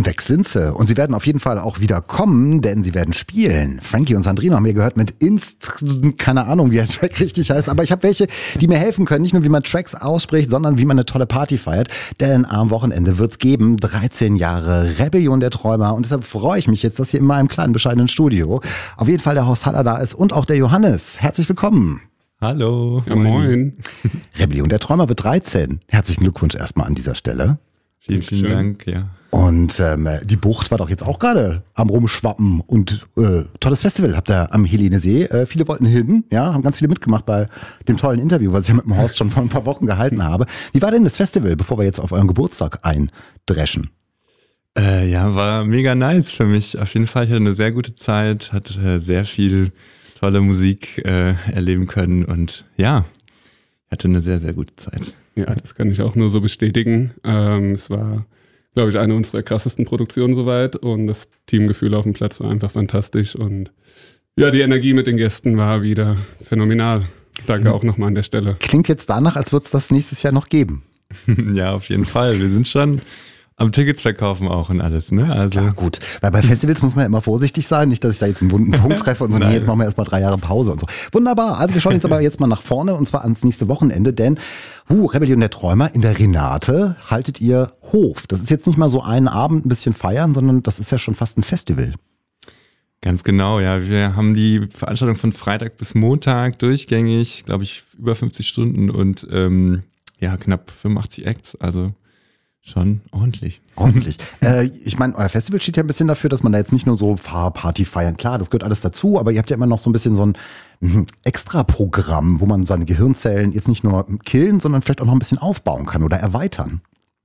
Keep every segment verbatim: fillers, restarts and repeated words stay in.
weg sind sie. Und sie werden auf jeden Fall auch wieder kommen, denn sie werden spielen. Frankie und Sandrino haben wir gehört mit Inst, keine Ahnung, wie der Track richtig heißt, aber ich habe welche, die mir helfen können, nicht nur wie man Tracks ausspricht, sondern wie man eine tolle Party feiert. Denn am Wochenende wird's geben, dreizehn Jahre Rebellion der Träumer. Und deshalb freue ich mich jetzt, dass hier in meinem kleinen, bescheidenen Studio auf jeden Fall der Horst Haller da ist und auch der Johannes. Herzlich willkommen. Hallo. Ja, moin. Rebellion der Träumer wird dreizehn. Herzlichen Glückwunsch erstmal an dieser Stelle. Vielen, vielen Schön. Dank, ja. Und ähm, die Bucht war doch jetzt auch gerade am Rumschwappen und äh, tolles Festival habt ihr am Helenesee. Äh, viele wollten hin, ja, haben ganz viele mitgemacht bei dem tollen Interview, was ich ja mit dem Horst schon vor ein paar Wochen gehalten habe. Wie war denn das Festival, bevor wir jetzt auf euren Geburtstag eindreschen? Äh, ja, war mega nice für mich. Auf jeden Fall, ich hatte eine sehr gute Zeit, hatte äh, sehr viel tolle Musik äh, erleben können und ja, ich hatte eine sehr, sehr gute Zeit. Ja, das kann ich auch nur so bestätigen. Ähm, es war, glaube ich, eine unserer krassesten Produktionen soweit und das Teamgefühl auf dem Platz war einfach fantastisch und ja, die Energie mit den Gästen war wieder phänomenal. Danke auch nochmal an der Stelle. Klingt jetzt danach, als würde es das nächstes Jahr noch geben. Ja, auf jeden Fall. Wir sind schon am Tickets verkaufen auch und alles, ne? Also Klar, gut. Weil bei Festivals muss man ja immer vorsichtig sein, nicht, dass ich da jetzt einen wunden Punkt treffe und so, nee, jetzt machen wir erstmal drei Jahre Pause und so. Wunderbar, also wir schauen jetzt aber jetzt mal nach vorne und zwar ans nächste Wochenende, denn huh, Rebellion der Träumer in der Renate haltet ihr Hof. Das ist jetzt nicht mal so einen Abend ein bisschen feiern, sondern das ist ja schon fast ein Festival. ganz genau, ja. Wir haben die Veranstaltung von Freitag bis Montag durchgängig, glaube ich, über fünfzig Stunden und ähm, ja, knapp fünfundachtzig Acts, also schon ordentlich. Ordentlich. äh, ich meine, euer Festival steht ja ein bisschen dafür, dass man da jetzt nicht nur so Fahrparty feiern, klar, das gehört alles dazu, aber ihr habt ja immer noch so ein bisschen so ein mhm, Extra-Programm, wo man seine Gehirnzellen jetzt nicht nur killen, sondern vielleicht auch noch ein bisschen aufbauen kann oder erweitern.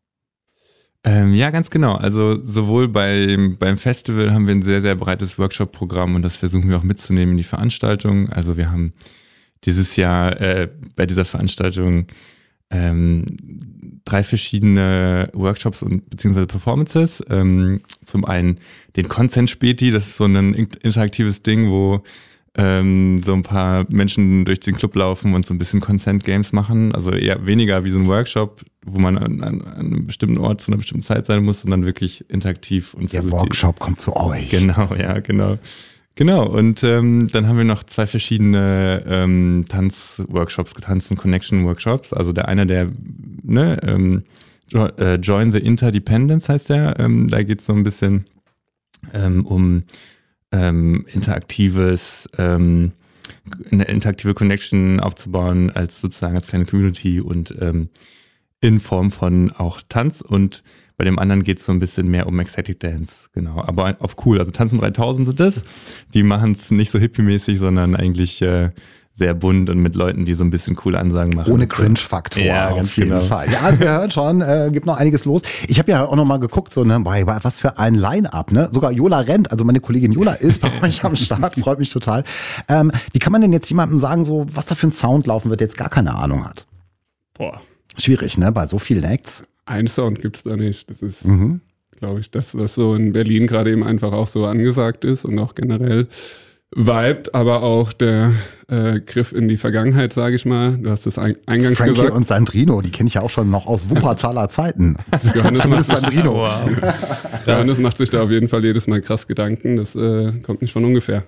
Ähm, ja, ganz genau. Also sowohl beim, beim Festival haben wir ein sehr, sehr breites Workshop-Programm und das versuchen wir auch mitzunehmen in die Veranstaltung. Also wir haben dieses Jahr äh, bei dieser Veranstaltung ähm, drei verschiedene Workshops und beziehungsweise Performances. Ähm, zum einen den Consent Späti, das ist so ein interaktives Ding, wo ähm, so ein paar Menschen durch den Club laufen und so ein bisschen Consent Games machen. Also eher weniger wie so ein Workshop, wo man an, an, an einem bestimmten Ort zu einer bestimmten Zeit sein muss, sondern wirklich interaktiv. Und Der Workshop kommt zu euch. Genau, ja, genau. Genau, und ähm, dann haben wir noch zwei verschiedene ähm, Tanzworkshops, Tanzen Connection Workshops. Also der eine, der ne, ähm, jo- äh, Join the Interdependence heißt der. Ähm, da geht es so ein bisschen ähm, um ähm, interaktives, ähm, eine interaktive Connection aufzubauen als sozusagen als kleine Community und ähm, in Form von auch Tanz, und bei dem anderen geht es so ein bisschen mehr um Ecstatic Dance, genau, aber auf cool, also Tanzen dreitausend sind das, die machen es nicht so hippie-mäßig, sondern eigentlich äh, sehr bunt und mit Leuten, die so ein bisschen coole Ansagen machen. Ohne Cringe-Faktor, Ja, auf ganz jeden genau. Fall. Ja, also wir hören schon, äh, gibt noch einiges los. Ich habe ja auch noch mal geguckt, so, ne, bei, bei, was für ein Line-Up, ne? Sogar Jola rennt, also meine Kollegin Jola ist bei euch am Start, freut mich total. Ähm, wie kann man denn jetzt jemandem sagen, so, was da für ein Sound laufen wird, der jetzt gar keine Ahnung hat? Boah, Schwierig, ne, bei so vielen Acts. ein Sound gibt's da nicht. Das ist, Mhm. glaube ich, das, was so in Berlin gerade eben einfach auch so angesagt ist und auch generell vibet, aber auch der äh, Griff in die Vergangenheit, sage ich mal. Du hast es ein, eingangs Frankie gesagt. und Sandrino, die kenne ich ja auch schon noch aus Wuppertaler Zeiten. Johannes macht, Zumindest Sandrino. Wow. Johannes macht sich da auf jeden Fall jedes Mal krass Gedanken. Das äh, kommt nicht von ungefähr.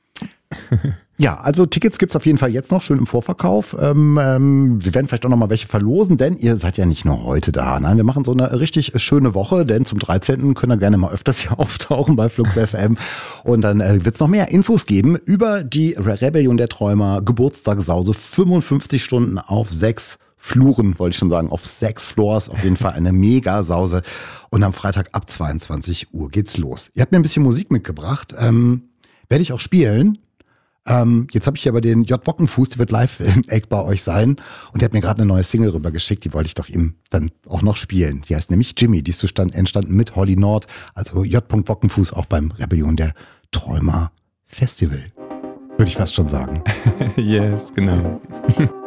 Ja, also Tickets gibt's auf jeden Fall jetzt noch schön im Vorverkauf. Ähm, ähm, wir werden vielleicht auch noch mal welche verlosen, denn ihr seid ja nicht nur heute da. Nein, wir machen so eine richtig schöne Woche, denn zum dreizehnten können wir gerne mal öfters hier auftauchen bei Flux F M. Und dann äh, wird's noch mehr Infos geben über die Re- Rebellion der Träumer Geburtstagssause. fünfundfünfzig Stunden auf sechs Fluren, wollte ich schon sagen, auf sechs Floors. Auf jeden Fall eine Mega-Sause. Und am Freitag ab zweiundzwanzig Uhr geht's los. Ihr habt mir ein bisschen Musik mitgebracht. Ähm, werde ich auch spielen. Ähm, jetzt habe ich aber den J. Wockenfuß, der wird live im Eck bei euch sein. Und der hat mir gerade eine neue Single rübergeschickt, die wollte ich doch ihm dann auch noch spielen. Die heißt nämlich Jimmy, die ist zustand, entstanden mit Holly Nord, also J. Wockenfuß auch beim Rebellion der Träumer Festival. Würde ich fast schon sagen. Yes, genau.